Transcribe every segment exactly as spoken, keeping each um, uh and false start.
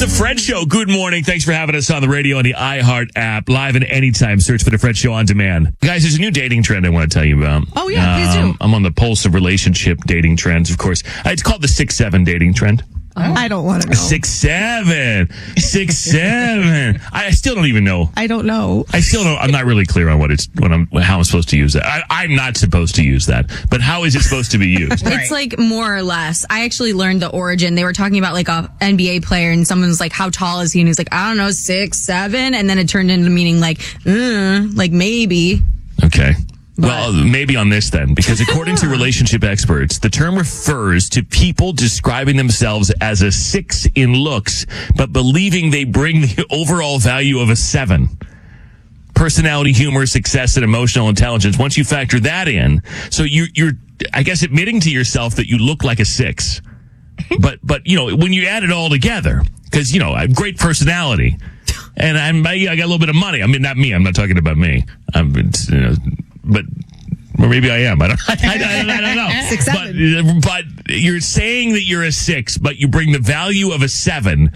Fred Show. Good morning. Thanks for having us on the radio and the iHeart app. Live and anytime. Search for the Fred Show on demand. Guys, there's a new dating trend I want to tell you about. Oh, yeah, please do. I'm on the pulse of relationship dating trends, of course. It's called the six seven dating trend. Oh. I don't want to know. Six seven. Six seven. I still don't even know. I don't know. I still don't. I'm not really clear on what it's, what I'm, how I'm supposed to use that. I, I'm not supposed to use that. But how is it supposed to be used? Right. It's like more or less. I actually learned the origin. They were talking about like a N B A player, and someone was like, "How tall is he?" And he was like, "I don't know, six, seven." And then it turned into meaning like, mm, like maybe. Okay. Well, maybe on this then, because according to relationship experts, the term refers to people describing themselves as a six in looks, but believing they bring the overall value of a seven. Personality, humor, success, and emotional intelligence. Once you factor that in, so you, you're, I guess, admitting to yourself that you look like a six. But, but you know, when you add it all together, because, you know, I have great personality, and I'm, I got a little bit of money. I mean, not me. I'm not talking about me. I'm, it's, you know, but or maybe I am. I don't. I, I, I don't know. Six, seven. But, but you're saying that you're a six, but you bring the value of a seven.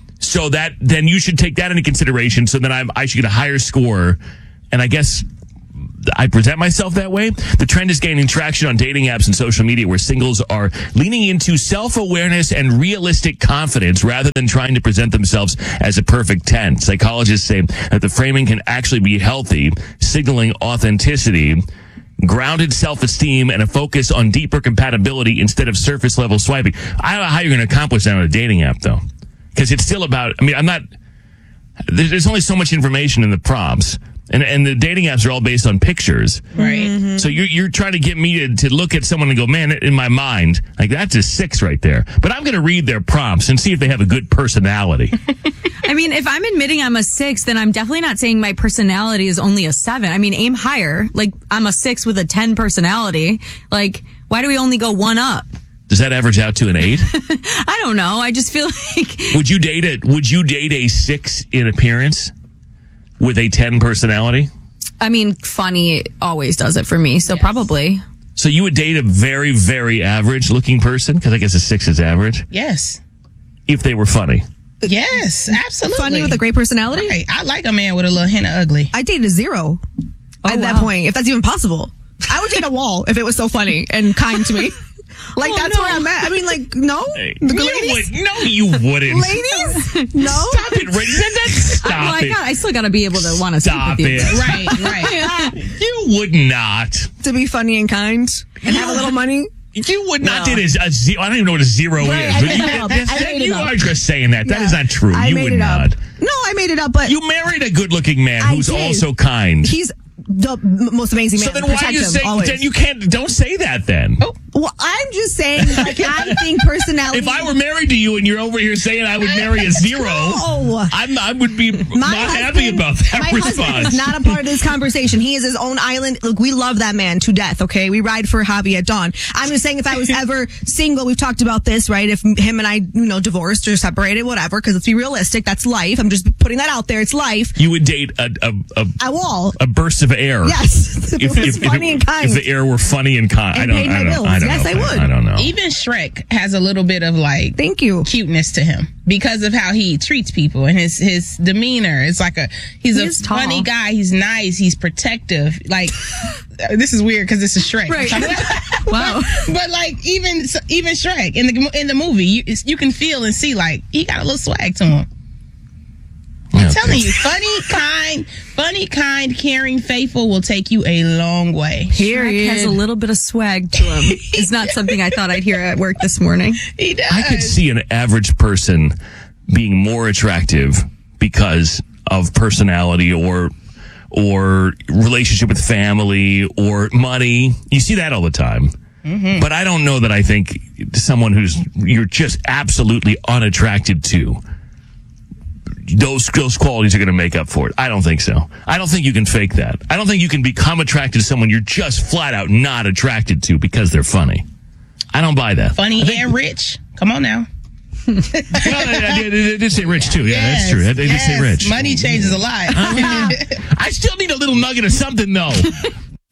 So that then you should take that into consideration. So then I'm, I should get a higher score, and I guess I present myself that way. The trend is gaining traction on dating apps and social media, where singles are leaning into self-awareness and realistic confidence rather than trying to present themselves as a perfect ten. Psychologists say that the framing can actually be healthy, signaling authenticity, grounded self-esteem, and a focus on deeper compatibility instead of surface-level swiping. I don't know how you're going to accomplish that on a dating app, though, because it's still about, I mean, I'm not, there's only so much information in the prompts. And and the dating apps are all based on pictures. Right. Mm-hmm. So you're, you're trying to get me to, to look at someone and go, man, in my mind, like, that's a six right there. But I'm going to read their prompts and see if they have a good personality. I mean, if I'm admitting I'm a six, then I'm definitely not saying my personality is only a seven. I mean, aim higher. Like, I'm a six with a ten personality. Like, why do we only go one up? Does that average out to an eight? I don't know. I just feel like... Would you date a, would you date a six in appearance with a ten personality? I mean, funny always does it for me, so yes. Probably. So you would date a very, very average looking person? Because I guess a six is average. Yes. If they were funny. Yes, absolutely. Funny with a great personality? Right. I like a man with a little hint of ugly. I date a zero oh, at that wow. point, if that's even possible. I would date a wall if it was so funny and kind to me. Like, oh, that's no. where I'm at. I mean, like, no? Hey, the you ladies? Would, no, you wouldn't. Ladies? No? Stop it, Ray. Stop well, I it. Got, I still got to be able to want to Stop sleep with it. you. Right, right. You would not. To be funny and kind and have a little money? You would not no. date a, a zero. I don't even know what a zero right, is. I But made you, it up. that's, I made you it up. are just saying that. That yeah. is not true. I you made would it not. Up. No, I made it up, but... You married a good-looking man I who's did. also kind. He's the m- most amazing man. So then why are you him, saying... always. Then you can't... Don't say that then. Oh. Well, I'm just saying, like, I think personality... If I were married to you and you're over here saying I would marry a zero, no. I'm, I would be my not husband, happy about that my response. My husband is not a part of this conversation. He is his own island. Look, we love that man to death, okay? We ride for Javi at dawn. I'm just saying if I was ever single, we've talked about this, right? If him and I, you know, divorced or separated, whatever, because let's be realistic, that's life. I'm just putting that out there. It's life. You would date a... A, a, a wall. A burst of air. Yes. If, if, if, funny if, and kind. if the air were funny and kind. And I don't, paid my I don't, bills. I don't yes, know. I would. I, I don't know. Even Shrek has a little bit of like thank you cuteness to him because of how he treats people and his his demeanor. It's like a he's he a funny tall. guy. He's nice. He's protective. Like this is weird because this is Shrek. Right. Wow. But, but like even even Shrek in the in the movie, you you can feel and see like he got a little swag to him. I'm yeah, telling you, funny, kind, funny, kind, caring, faithful will take you a long way. Shrek has a little bit of swag to him. It's not something I thought I'd hear at work this morning. He does. I could see an average person being more attractive because of personality or or relationship with family or money. You see that all the time. Mm-hmm. But I don't know that I think someone who's you're just absolutely unattracted to, those those qualities are going to make up for it. I don't think so. I don't think you can fake that. I don't think you can become attracted to someone you're just flat out not attracted to because they're funny. I don't buy that. Funny think, and rich. Come on now. Well, I, I, I did say rich too. Yeah, yes, that's true. They did yes. say rich. Money changes a lot. I still need a little nugget of something though.